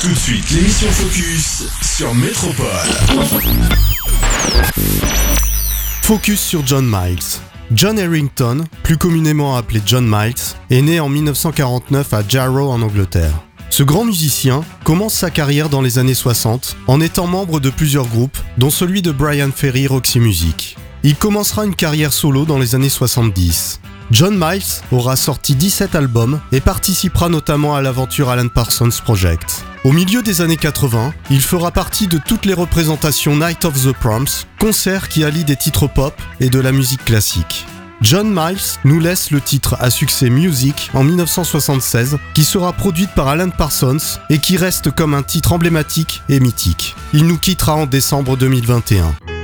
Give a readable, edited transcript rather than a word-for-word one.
Tout de suite, l'émission Focus sur Métropole. Focus sur John Miles. John Harrington, plus communément appelé John Miles, est né en 1949 à Jarrow en Angleterre. Ce grand musicien commence sa carrière dans les années 60 en étant membre de plusieurs groupes, dont celui de Brian Ferry Roxy Music. Il commencera une carrière solo dans les années 70. John Miles aura sorti 17 albums et participera notamment à l'aventure Alan Parsons Project. Au milieu des années 80, il fera partie de toutes les représentations Night of the Proms, concert qui allie des titres pop et de la musique classique. John Miles nous laisse le titre à succès Music en 1976, qui sera produite par Alan Parsons et qui reste comme un titre emblématique et mythique. Il nous quittera en décembre 2021.